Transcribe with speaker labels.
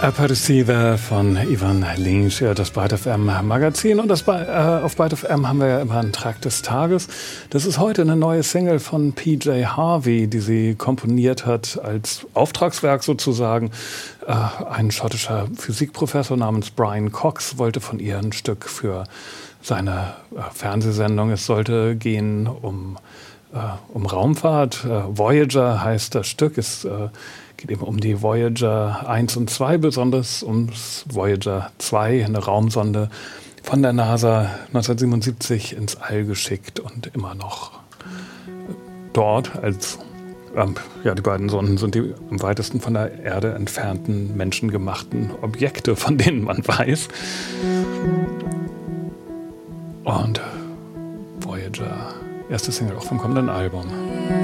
Speaker 1: Aperceive von Ivan Lins, das Byte FM Magazin. Und auf Byte FM haben wir ja immer einen Track des Tages. Das ist heute eine neue Single von PJ Harvey, die sie komponiert hat als Auftragswerk sozusagen. Ein schottischer Physikprofessor namens Brian Cox wollte von ihr ein Stück für seine Fernsehsendung. Es sollte gehen um Raumfahrt. Voyager heißt das Stück. Es geht eben um die Voyager 1 und 2, besonders ums Voyager 2, eine Raumsonde von der NASA 1977 ins All geschickt und immer noch dort als, die beiden Sonden sind die am weitesten von der Erde entfernten menschengemachten Objekte, von denen man weiß. Und Voyager, erste Single auch vom kommenden Album.